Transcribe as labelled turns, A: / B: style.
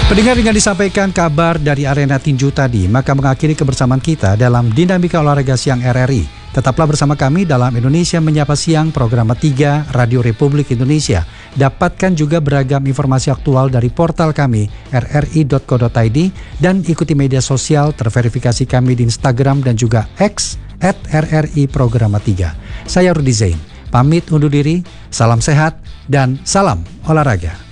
A: Pendengar, dengan disampaikan kabar dari arena tinju tadi, maka mengakhiri kebersamaan kita dalam Dinamika Olahraga Siang RRI. Tetaplah bersama kami dalam Indonesia Menyapa Siang, program 3 Radio Republik Indonesia. Dapatkan juga beragam informasi aktual dari portal kami rri.co.id dan ikuti media sosial terverifikasi kami di Instagram dan juga X @RRI Program 3. Saya Rudi Zain, pamit undur diri, salam sehat dan salam olahraga.